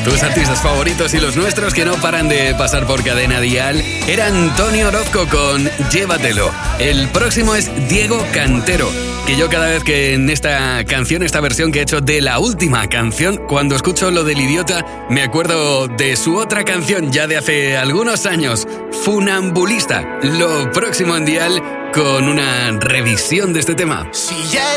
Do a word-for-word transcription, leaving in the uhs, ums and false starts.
Tus artistas favoritos y los nuestros que no paran de pasar por Cadena Dial. Era Antonio Orozco con Llévatelo. El próximo es Diego Cantero, que yo cada vez que en esta canción, esta versión que he hecho de la última canción, cuando escucho lo del idiota, me acuerdo de su otra canción ya de hace algunos años, Funambulista. Lo próximo en Dial con una revisión de este tema. Si ya